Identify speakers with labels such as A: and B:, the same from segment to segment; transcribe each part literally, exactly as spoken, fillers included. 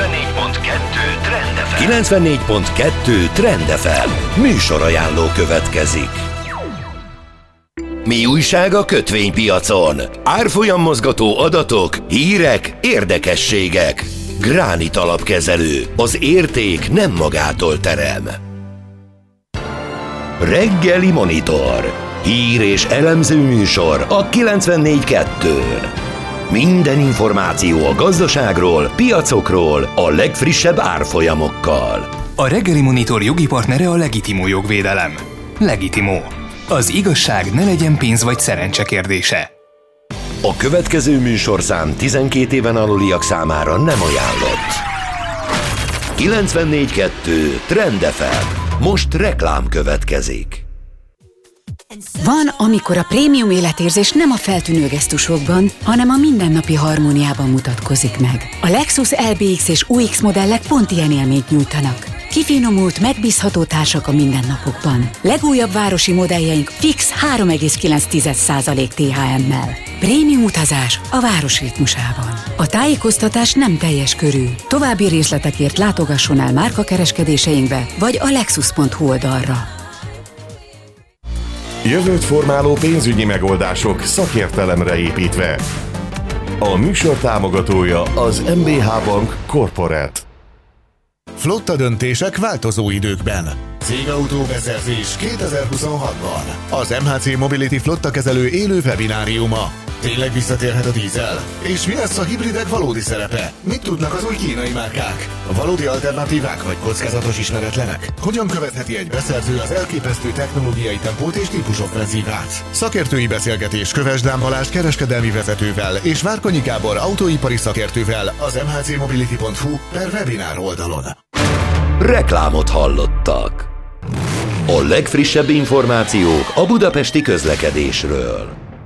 A: kilencvennégy pont kettő Trend ef em.
B: kilencvennégy pont kettő Trend ef em. Műsorajánló következik. Mi újság a kötvénypiacon? Árfolyammozgató adatok, hírek, érdekességek. Gránit Alapkezelő. Az érték nem magától terem. Reggeli Monitor. Hír és elemző műsor a kilencvennégy kettőn. Minden információ a gazdaságról, piacokról, a legfrissebb árfolyamokkal.
C: A Reggeli Monitor jogi partnere a Legitimó Jogvédelem. Legitimó. Az igazság ne legyen pénz vagy szerencse kérdése.
B: A következő műsorszám tizenkét éven aluliak számára nem ajánlott. kilencvennégy kettő Trend ef em. Most reklám következik.
D: Van, amikor a prémium életérzés nem a feltűnő gesztusokban, hanem a mindennapi harmóniában mutatkozik meg. A Lexus el bé iksz és u iksz modellek pont ilyen élményt nyújtanak. Kifinomult, megbízható társak a mindennapokban. Legújabb városi modelljeink fix három egész kilenc százalék té há emmel. Prémium utazás a város ritmusában. A tájékoztatás nem teljes körű. További részletekért látogasson el márkakereskedéseinkbe, vagy a lexus pont hu oldalra.
E: Jövőt formáló pénzügyi megoldások szakértelemre építve. A műsor támogatója az em bé há Bank Corporate.
F: Flotta döntések változó időkben. Cégautóbeszerzés kétezer-huszonhatban. Az em há cé Mobility flotta kezelő élő webináriuma. Tényleg visszatérhet a dízel? És mi lesz a hibridek valódi szerepe? Mit tudnak az új kínai márkák? A valódi alternatívák vagy kockázatos ismeretlenek? Hogyan követheti egy beszerző az elképesztő technológiai tempót és típusoffenzívát? Szakértői beszélgetés Köves Dán Balázs kereskedelmi vezetővel és Várkonyi Gábor autóipari szakértővel az em há cé mobility pont hu per webinár oldalon.
B: Reklámot hallottak. A legfrissebb információk a budapesti közlekedésről.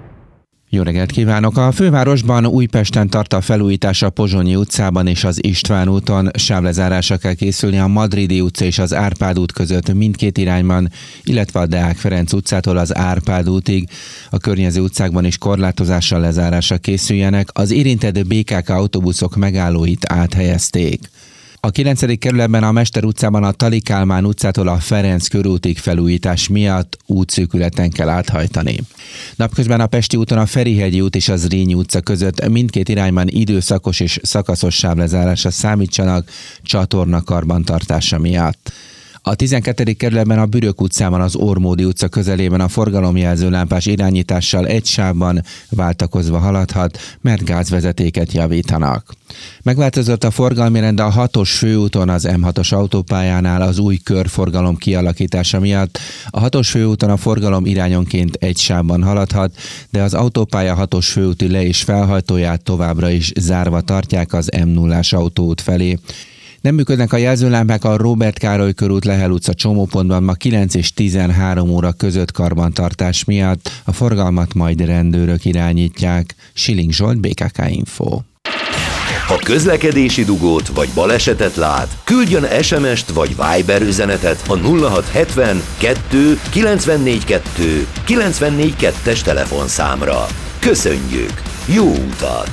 G: Jó reggelt kívánok! A fővárosban Újpesten tart a felújítás a Pozsonyi utcában és az István úton. Sávlezárásra kell készülni a Madridi utca és az Árpád út között mindkét irányban, illetve a Deák Ferenc utcától az Árpád útig. A környező utcákban is korlátozással lezárásra készüljenek. Az érintett bé ká ká autóbuszok megállóit áthelyezték. A kilencedik kerületben a Mester utcában a Tali Kálmán utcától a Ferenc körútig felújítás miatt útszűkületen kell áthajtani. Napközben a Pesti úton a Ferihegyi út és az Zrínyi utca között mindkét irányban időszakos és szakaszos sávlezárásra számítsanak csatorna karbantartása miatt. A tizenkettedik kerületben a Bürök utcában az Ormódi utca közelében a forgalomjelző lámpás irányítással egy sávban váltakozva haladhat, mert gázvezetéket javítanak. Megváltozott a forgalmi rend a hatos főúton az em hatos autópályánál az új körforgalom kialakítása miatt. A hatos főúton a forgalom irányonként egy sávban haladhat, de az autópálya hatos főúti le- és felhajtóját továbbra is zárva tartják az em nullás autóút felé. Nem működnek a jelzőlámpák a Róbert Károly körút Lehel utca csomópontban ma kilenc és tizenhárom óra között karbantartás miatt, a forgalmat majd rendőrök irányítják. Siling Zsolt, bé ká ká Info.
B: Ha közlekedési dugót vagy balesetet lát, küldjön es em est vagy Viber üzenetet a nulla hat hetven kettő kilencvennégy kettő kilencvennégy kettes telefonszámra. Köszönjük! Jó utat!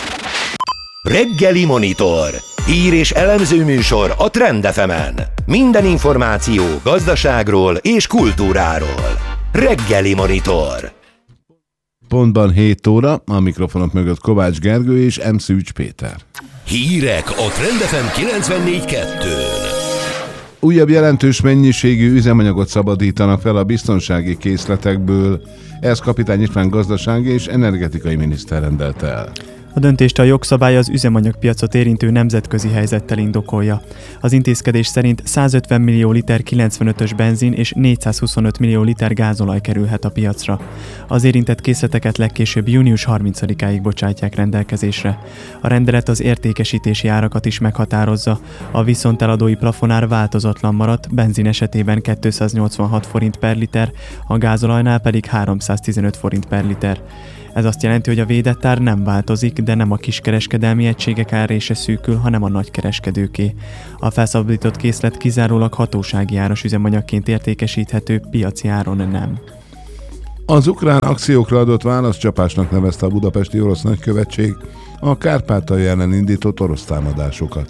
B: Reggeli Monitor. Hír és elemző műsor a Trend ef emen. Minden információ gazdaságról és kultúráról. Reggeli Monitor.
H: Pontban hét óra, a mikrofonok mögött Kovács Gergő és em. Szűcs Péter.
B: Hírek a Trend ef em kilencvennégy kettőn.
H: Újabb jelentős mennyiségű üzemanyagot szabadítanak fel a biztonsági készletekből. Ez Kapitány István gazdasági és energetikai miniszter rendelte el.
I: A döntést a jogszabály az üzemanyagpiacot érintő nemzetközi helyzettel indokolja. Az intézkedés szerint százötven millió liter kilencvenötös benzin és négyszázhuszonöt millió liter gázolaj kerülhet a piacra. Az érintett készleteket legkésőbb június harmincadikáig bocsátják rendelkezésre. A rendelet az értékesítési árakat is meghatározza. A viszonteladói plafonár változatlan maradt, benzin esetében kétszáznyolcvanhat forint per liter, a gázolajnál pedig háromszáztizenöt forint per liter. Ez azt jelenti, hogy a védett ár nem változik, de nem a kiskereskedelmi egységek árése szűkül, hanem a nagykereskedőké. A felszabadított készlet kizárólag hatósági áras üzemanyagként értékesíthető, piaci áron nem.
H: Az ukrán akciókra adott válaszcsapásnak nevezte a budapesti orosz nagykövetség a Kárpátalja ellen indított orosz támadásokat.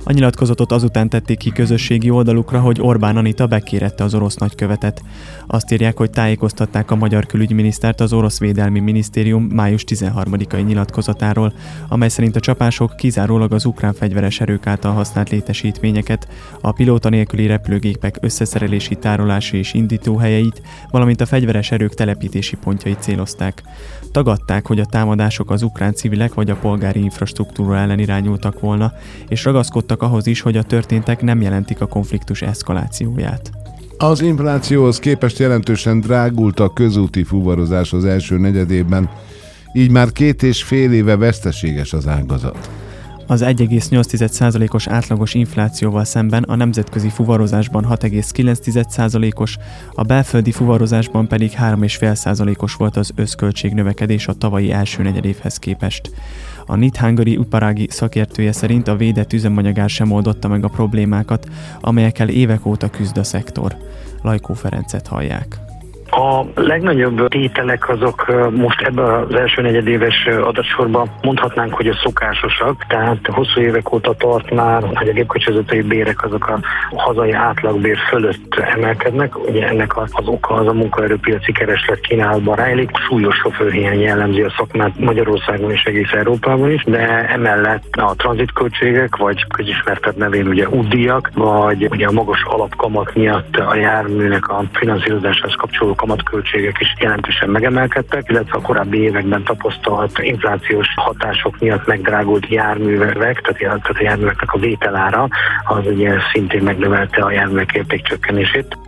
I: A nyilatkozatot azután tették ki közösségi oldalukra, hogy Orbán Anita bekérette az orosz nagykövetet. Azt írják, hogy tájékoztatták a magyar külügyminisztert az orosz védelmi minisztérium május tizenharmadikai nyilatkozatáról, amely szerint a csapások kizárólag az ukrán fegyveres erők által használt létesítményeket, a pilóta nélküli repülőgépek összeszerelési, tárolási és indítóhelyeit, valamint a fegyveres erők telepítési pontjait célozták. Tagadták, hogy a támadások az ukrán civilek vagy a polgári infrastruktúra ellen irányultak volna, és ragaszkodtak ahhoz is, hogy a történtek nem jelentik a konfliktus eszkalációját.
H: Az inflációhoz képest jelentősen drágult a közúti fuvarozás az első negyedében, így már két és fél éve veszteséges az ágazat.
I: Az egy egész nyolc százalékos átlagos inflációval szemben a nemzetközi fuvarozásban hat egész kilenc százalékos, a belföldi fuvarozásban pedig három egész öt százalékos volt az összköltség növekedés a tavalyi első negyedévhez képest. A Knit Hungary iparági szakértője szerint a védett üzemanyagár sem oldotta meg a problémákat, amelyekkel évek óta küzd a szektor. Lajkó Ferencet hallják.
J: A legnagyobb tételek azok most ebben az első negyedéves adatsorban mondhatnánk, hogy a szokásosak, tehát hosszú évek óta tart már, hogy a gépkocsivezetői bérek azok a hazai átlagbér fölött emelkednek. Ugye ennek az oka az a munkaerőpiaci kereslet kínálatban rejlik. Súlyos sofőrhiány jellemzi a szakmát Magyarországon és egész Európában is, de emellett a tranzitköltségek, vagy közismertebb nevén ugye útdíjak, vagy ugye a magas alapkamat miatt a járműnek a finanszírozáshoz kapcsolódó kamatköltségek is jelentősen megemelkedtek, illetve a korábbi években tapasztalt inflációs hatások miatt megdrágult járművek, tehát a járműveknek a vételára, az ugye szintén megnövelte a járművek értékcsökkenését.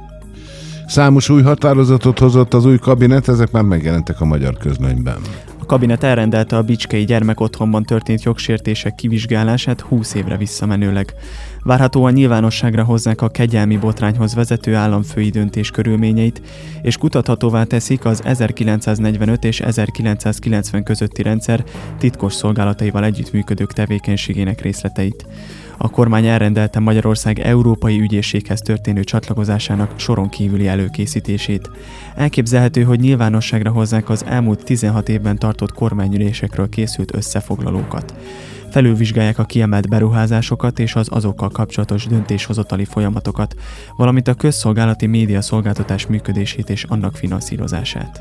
H: Számos új határozatot hozott az új kabinet, ezek már megjelentek a Magyar Közlönyben.
I: A kabinet elrendelte a bicskei gyermekotthonban történt jogsértések kivizsgálását húsz évre visszamenőleg. Várhatóan nyilvánosságra hozzák a kegyelmi botrányhoz vezető államfői döntés körülményeit, és kutathatóvá teszik az ezerkilencszáznegyvenöt és ezerkilencszázkilencven közötti rendszer titkos szolgálataival együttműködők tevékenységének részleteit. A kormány elrendelte Magyarország európai ügyészséghez történő csatlakozásának soron kívüli előkészítését. Elképzelhető, hogy nyilvánosságra hozzák az elmúlt tizenhat évben tartott kormányülésekről készült összefoglalókat. Felülvizsgálják a kiemelt beruházásokat és az azokkal kapcsolatos döntéshozatali folyamatokat, valamint a közszolgálati média szolgáltatás működését és annak finanszírozását.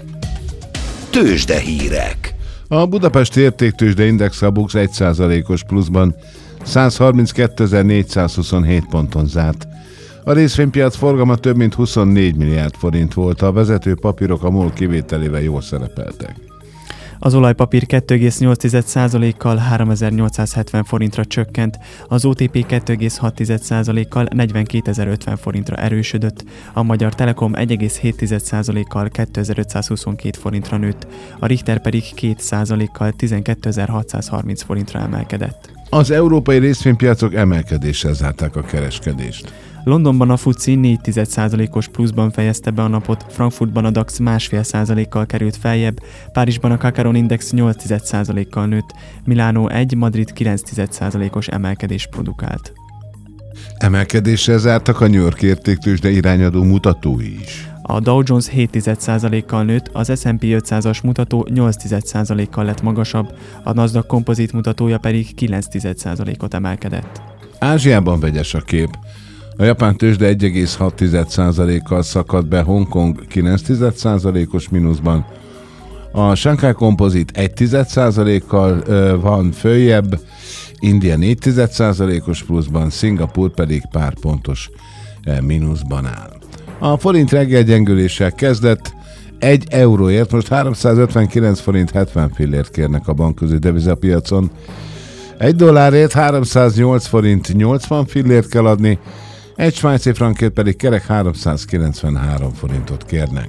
B: Tőzsdehírek.
H: A Budapesti Értéktőzsde Index a BUX egy százalékos pluszban százharminckétezer-négyszázhuszonhét ponton zárt. A részvénypiac forgalma több mint huszonnégy milliárd forint volt, a vezető papírok a MOL kivételével jól szerepeltek.
I: Az olajpapír kettő egész nyolc százalékkal háromezer-nyolcszázhetven forintra csökkent, az o té pé kettő egész hat százalékkal negyvenkétezer-ötven forintra erősödött, a Magyar Telekom egy egész hét százalékkal kétezer-ötszázhuszonkettő forintra nőtt, a Richter pedig két százalékkal tizenkétezer-hatszázharminc forintra emelkedett.
H: Az európai részvénypiacok emelkedéssel zárták a kereskedést.
I: Londonban a FTSE négy százalékos pluszban fejezte be a napot, Frankfurtban a DAX másfél százalékkal került feljebb, Párizsban a Kakaron Index nyolc százalékkal nőtt, Milánó egy, Madrid kilenc százalékos emelkedést produkált.
H: Emelkedéssel zártak a New York értéktőzsde irányadó mutatói is.
I: A Dow Jones hét százalékkal nőtt, az es and pé ötszázas mutató nyolc százalékkal lett magasabb, a Nasdaq kompozit mutatója pedig kilenc százalékot emelkedett.
H: Ázsiában vegyes a kép. A japán tőzsde egy egész hat százalékkal szakadt be, Hongkong kilenc százalékos mínuszban, a Shanghai kompozit egy százalékkal ö, van följebb, India négy százalékos pluszban, Szingapúr pedig pár pontos ö, mínuszban áll. A forint reggel gyengüléssel kezdett, egy euróért most háromszázötvenkilenc forint hetven fillért kérnek a bankközi devizapiacon, egy dollárért háromszáznyolc forint nyolcvan fillért kell adni, egy svájci frankért pedig kerek háromszázkilencvenhárom forintot kérnek.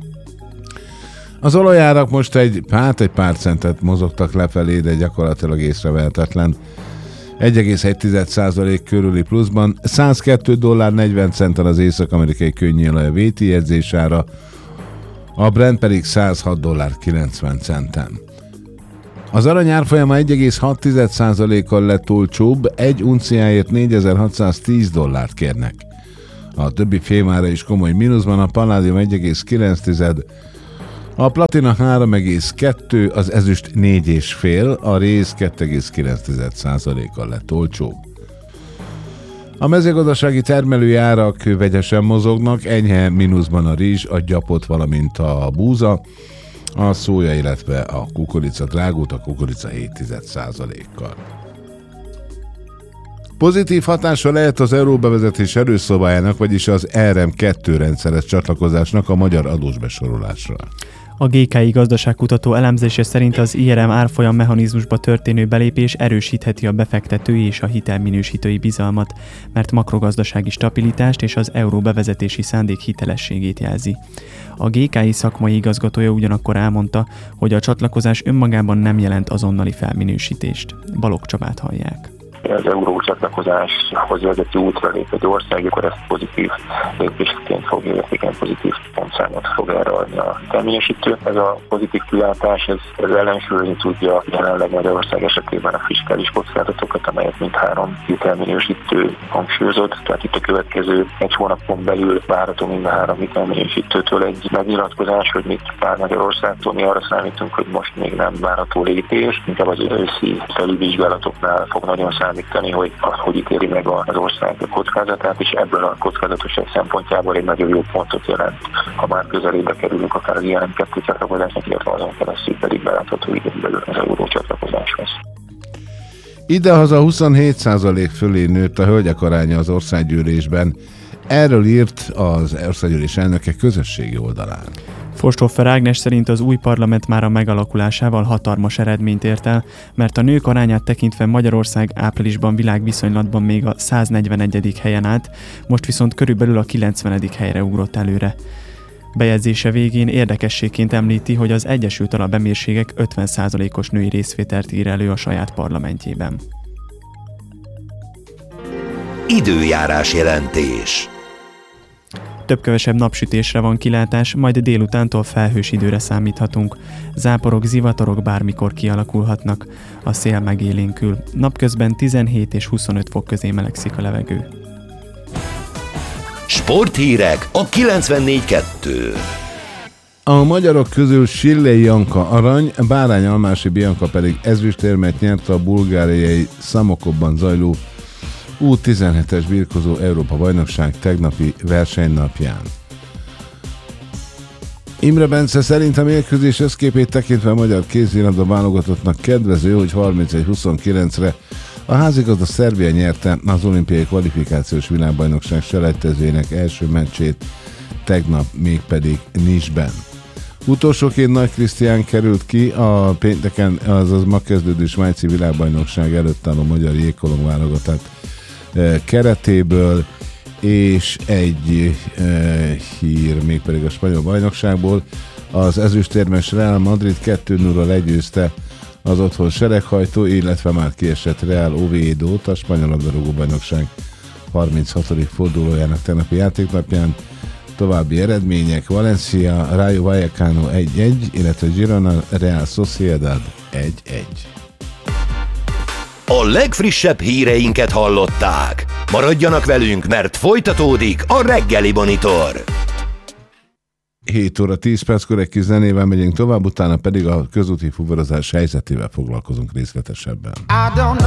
H: Az olajárak most egy, hát egy pár centet mozogtak lefelé, de gyakorlatilag észrevehetetlen. egy egész egy százalék körüli pluszban, százkettő dollár negyven centen az észak-amerikai könnyűolaj a vé té jegyzésára, a Brent pedig százhat dollár kilencven centen. Az arany árfolyama egy egész hat százalékkal lett olcsóbb, egy unciáért négyezer-hatszáztíz dollárt kérnek. A többi fémára is komoly mínuszban, a paládium egy egész kilenc, a platina három egész kettő, az ezüst négy egész öt, a réz kettő egész kilenc százalékkal lett olcsóbb. A mezőgazdasági termelői árak vegyesen mozognak, enyhe mínuszban a rizs, a gyapot, valamint a búza, a szója, illetve a kukorica drágult, a kukorica hét egész egy százalékkal. Pozitív hatása lehet az euróbevezetés erőszobájának, vagyis az er em kettő rendszeres csatlakozásnak a magyar adósbesorolásra.
I: A gé ká i gazdaságkutató elemzése szerint az i er em árfolyam mechanizmusba történő belépés erősítheti a befektetői és a hitelminősítői bizalmat, mert makrogazdasági stabilitást és az euró bevezetési szándék hitelességét jelzi. A gé ká i szakmai igazgatója ugyanakkor elmondta, hogy a csatlakozás önmagában nem jelent azonnali felminősítést. Balogh Csabát hallják.
K: Az euró csatlakozáshoz vezető útra lép egy ország, akkor ezt pozitív lépésként fog értéken pozitív pontszámot fog erre adni a hitelminősítő. Ez a pozitív kilátás, ez, ez ellensúlyozni tudja jelenleg Magyarország esetében a fiskális kockázatokat, amelyet mindhárom hitelminősítő hangsúlyozott. Tehát itt a következő egy hónapon belül várható mind a három hitelminősítőtől egy megnyilatkozás, hogy mit vár Magyarországtól. Mi arra számítunk, hogy most még nem várható lépés, inkább az őszi felülvizsgálatoknál fog nagyon számítani, hogy az, hogy ítéli meg az ország kockázatát, és ebből a kockázatosság szempontjából egy nagyon jó pontot jelent, ha már közelébe kerülünk akár az i er em kettő csatlakozásnak, illetve azon keresztül pedig belátható időn belül az euró csatlakozáshoz.
H: Idehaza huszonhét százalék fölé nőtt a hölgyek aránya az országgyűlésben. Erről írt az országgyűlés elnöke közösségi oldalán.
I: Forsthoffer Ágnes szerint az új parlament már a megalakulásával hatalmas eredményt ért el, mert a nők arányát tekintve Magyarország áprilisban világviszonylatban még a száznegyvenegyedik helyen állt, most viszont körülbelül a kilencvenedik helyre ugrott előre. Bejegyzése végén érdekességként említi, hogy az Egyesült Arab Emírségek ötven százalékos női részvételt ír elő a saját parlamentjében.
B: Időjárás jelentés.
I: Több-kevesebb napsütésre van kilátás, majd délutántól felhős időre számíthatunk. Záporok, zivatarok bármikor kialakulhatnak. A szél megélénkül. Napközben tizenhét és huszonöt fok közé melegszik a levegő.
B: Sporthírek a kilencvennégy kettő.
H: A magyarok közül Sillei Janka arany, Bárány Almási Bianca pedig ezüstérmet nyert a bulgáriai Szamokobban zajló U tizenhetes birkózó Európa-bajnokság tegnapi versenynapján. Imre Bence szerint a mérkőzés összképét tekintve a magyar kézilabda válogatottnak kedvező, hogy harmincegy huszonkilencre a házigazda Szerbia nyerte az olimpiai kvalifikációs világbajnokság selejtezőjének első meccsét tegnap, mégpedig Nice-ben. Utolsóként Nagy Krisztián került ki a pénteken, azaz ma kezdődő svájci világbajnokság előtt álló magyar jégkorong válogatott keretéből, és egy e, hír mégpedig a spanyol bajnokságból. Az ezüstérmes Real Madrid kettő nulla legyőzte az otthon sereghajtó, illetve már kiesett Real Oviedo-t a spanyol labdarúgó bajnokság harminchatodik fordulójának tegnapi játéknapján. További eredmények: Valencia Rayo Vallecano egy egy, illetve Girona Real Sociedad egy egy.
B: A legfrissebb híreinket hallották. Maradjanak velünk, mert folytatódik a reggeli monitor.
H: hét óra tíz perckor egy kis zenével megyünk tovább, utána pedig a közúti fuvarozás helyzetével foglalkozunk részletesebben.